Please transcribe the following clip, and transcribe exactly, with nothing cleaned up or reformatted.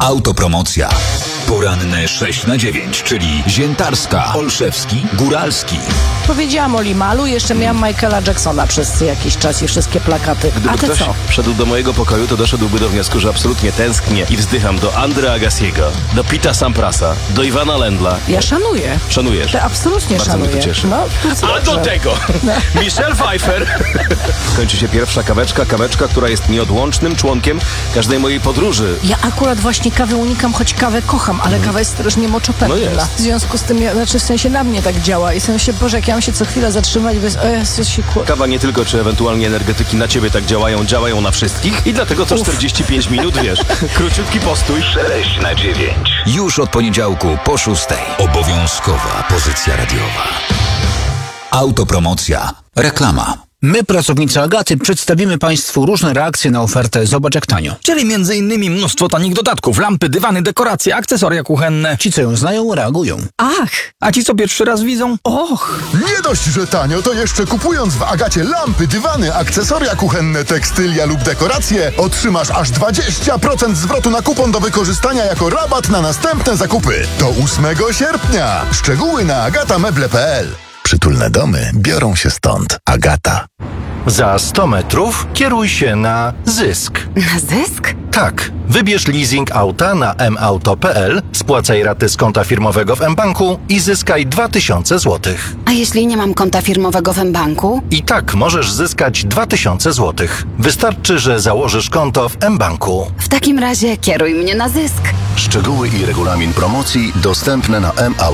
Autopromocja. Poranne sześć na dziewięć, czyli Ziętarska, Olszewski, Góralski. Powiedziałam o Limalu, jeszcze miałam Michaela Jacksona przez jakiś czas i wszystkie plakaty. Gdyby A ty ktoś co? wszedł do mojego pokoju, to doszedłby do wniosku, że absolutnie tęsknię i wzdycham do Andrea Agassiego, do Pita Samprasa, do Iwana Lendla. Ja szanuję. Szanujesz? To absolutnie Bardzo szanuję. mnie to cieszy. No, bardzo A do dobrze. tego Michelle Pfeiffer. Kończy się pierwsza kaweczka, kaweczka, która jest nieodłącznym członkiem każdej mojej podróży. Ja akurat właśnie kawę unikam, choć kawę kocham, ale kawa jest strasznie moczopędna. No jest. W związku z tym, ja, znaczy w sensie na mnie tak działa i w sensie, Boże, jak ja mam się co chwilę zatrzymać, bez, o Jezus, się kur... Kawa nie tylko, czy ewentualnie energetyki na ciebie tak działają, działają na wszystkich i dlatego co Uf. czterdzieści pięć minut, wiesz, króciutki postój. sześć na dziewięć. Już od poniedziałku po szóstej. Obowiązkowa pozycja radiowa. Autopromocja. Reklama. My, pracownicy Agaty, przedstawimy Państwu różne reakcje na ofertę Zobacz jak tanio. Czyli między innymi mnóstwo tanich dodatków, lampy, dywany, dekoracje, akcesoria kuchenne. Ci, co ją znają, reagują. Ach! A ci, co pierwszy raz widzą? Och! Nie dość, że tanio, to jeszcze kupując w Agacie lampy, dywany, akcesoria kuchenne, tekstylia lub dekoracje, otrzymasz aż dwadzieścia procent zwrotu na kupon do wykorzystania jako rabat na następne zakupy. Do ósmego sierpnia. Szczegóły na agatameble kropka p l. Przytulne domy biorą się stąd. Agata. Za sto metrów kieruj się na Zysk. Na Zysk? Tak, wybierz leasing auta na m auto kropka p l, spłacaj raty z konta firmowego w mBanku i zyskaj dwa tysiące złotych. A jeśli nie mam konta firmowego w mBanku? I tak możesz zyskać dwa tysiące złotych. Wystarczy, że założysz konto w mBanku. W takim razie kieruj mnie na Zysk. Szczegóły i regulamin promocji dostępne na m auto